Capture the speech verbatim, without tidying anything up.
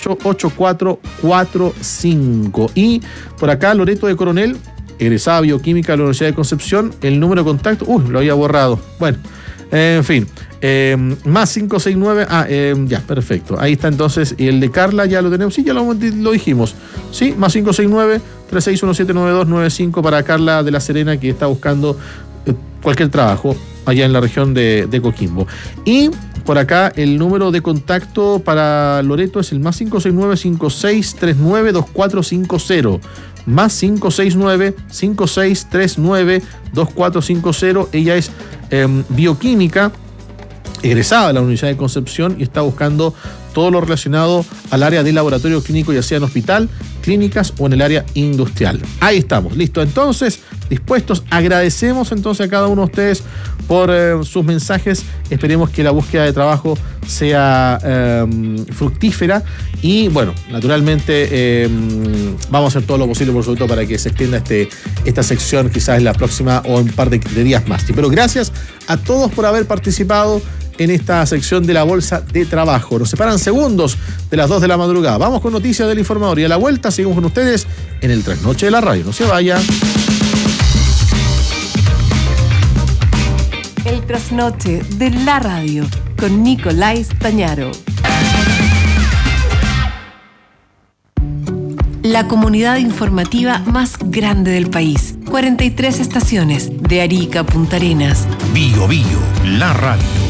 ocho ocho cuatro cuatro cinco. Y por acá, Loreto de Coronel, egresada bioquímica de la Universidad de Concepción, el número de contacto, uy, lo había borrado. Bueno, eh, en fin, eh, más cinco seis nueve, ah, eh, ya, perfecto. Ahí está entonces, y el de Carla ya lo tenemos, sí, ya lo, lo dijimos, sí, más cinco seis nueve, tres seis uno siete nueve dos nueve cinco para Carla de La Serena, que está buscando eh, cualquier trabajo allá en la región de, de Coquimbo. Y por acá el número de contacto para Loreto es el más cinco seis nueve, cinco seis tres nueve, dos cuatro cinco cero. Más cinco seis nueve, cinco seis tres nueve, dos cuatro cinco cero. Ella es eh, bioquímica, egresada de la Universidad de Concepción y está buscando todo lo relacionado al área de laboratorio clínico, ya sea en hospital, clínicas o en el área industrial. Ahí estamos, listo. Entonces, dispuestos, agradecemos entonces a cada uno de ustedes por eh, sus mensajes. Esperemos que la búsqueda de trabajo sea eh, fructífera y, bueno, naturalmente eh, vamos a hacer todo lo posible, por supuesto, para que se extienda este, esta sección quizás en la próxima o en un par de, de días más. Pero gracias a todos por haber participado en esta sección de la Bolsa de Trabajo. Nos separan segundos de las dos de la madrugada. Vamos con noticias del informador y a la vuelta seguimos con ustedes en el Trasnoche de la Radio. No se vaya. El Trasnoche de la Radio con Nicolás Tañaro. La comunidad informativa más grande del país. cuarenta y tres estaciones de Arica a Punta Arenas. Bio Bio, la radio.